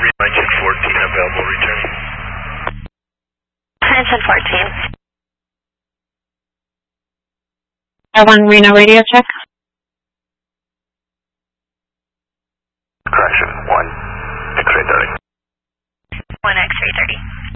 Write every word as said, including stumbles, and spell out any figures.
Engine fourteen available, return. Engine fourteen. Air one Reno radio check. Correction, one.